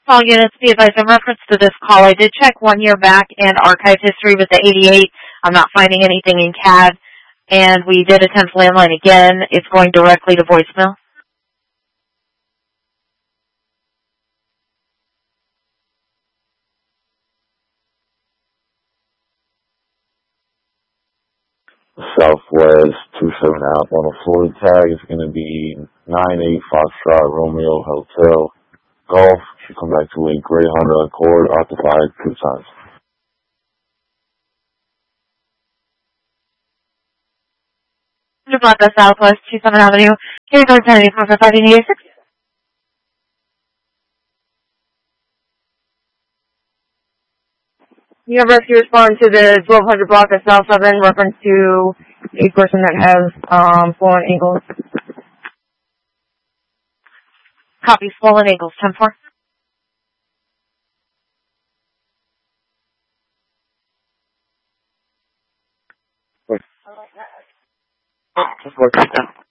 All units be advised in reference to this call. I did check 1 year back in archive history with the 88. I'm not finding anything in CAD. And we did attempt landline again. It's going directly to voicemail. Southwest 27 App on a Florida tag is going to be 98 Foxtrot Romeo Hotel Golf. Should come back to a gray Honda Accord occupied 2 times. Blanca Southwest 27 Avenue. Here's our 10 586. You have rescue respond to the 1200 block of South 7 reference to a person that has swollen ankles. Copy, swollen ankles, 10-4. Just work it down.